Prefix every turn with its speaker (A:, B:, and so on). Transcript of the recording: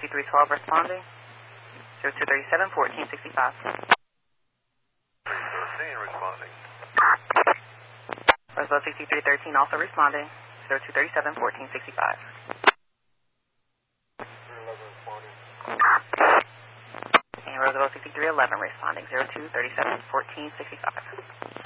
A: 6312 responding. 0237 1465.
B: Responding.
A: Roswell 6313 also responding. 0237 1465.
B: 311 responding.
A: And Roswell 6311 responding. 0237 1465.